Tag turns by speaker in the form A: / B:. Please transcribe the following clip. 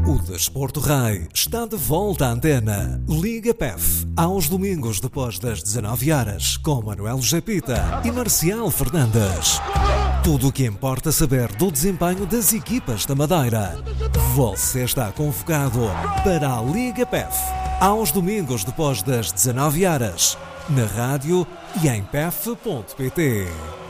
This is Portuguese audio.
A: O Desporto Rei está de volta à antena. Liga PEF, aos domingos depois das 19 horas, com Manuel Gepita e Marcial Fernandes. Tudo o que importa saber do desempenho das equipas da Madeira. Você está convocado para a Liga PEF, aos domingos depois das 19 horas, na rádio e em pef.pt.